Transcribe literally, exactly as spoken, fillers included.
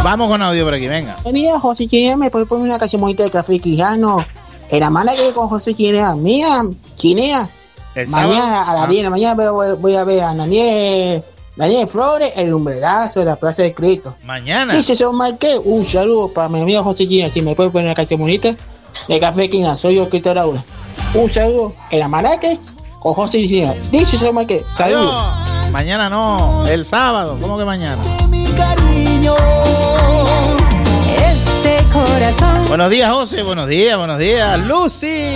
Vamos con audio por aquí, venga. Buen día, José Chinea, me puede poner una canción bonita de Café Quijano. Era mala que con José Chinea, mía, Chinea. Mañana a las diez de la mañana voy, voy a ver a Daniel, Daniel Flores, el lumbrerazo de la Plaza de Cristo. Mañana. Dice Son Marqués, un saludo para mi amigo José Chinea. Si me puede poner una canción bonita de Café Quijano, soy yo, Cristo Raúl. Un saludo en la Maraque con José Chinea. Dice Son Marqués, saludos. Mañana no, el sábado. ¿Cómo que mañana? Mi cariño, este corazón. Buenos días, José. Buenos días, buenos días. Lucy.